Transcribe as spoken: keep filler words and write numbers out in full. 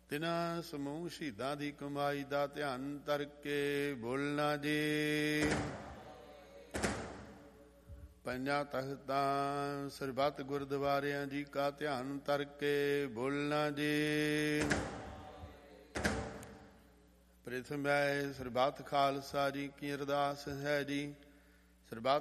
ਤਿਨਾਂ ਸਮੂਹ ਸ਼ਹੀਦਾਂ ਦੀ ਕਮਾਈ ਦਾ ਧਿਆਨ ਧਰ ਕੇ ਬੋਲਣਾ ਜੀ। ਪੰਜਾਂ ਤਖ਼ਤਾਂ ਸਰਬੱਤ ਗੁਰਦੁਆਰਿਆਂ ਜੀ ਕਾ ਧਿਆਨ ਧਰ ਕੇ ਬੋਲਣਾ ਜੀ। ਪ੍ਰਥਮ ਹੈ ਸਰਬੱਤ ਖਾਲਸਾ ਜੀ ਕੀ ਅਰਦਾਸ ਹੈ ਜੀ। ਸਰਬੱਤ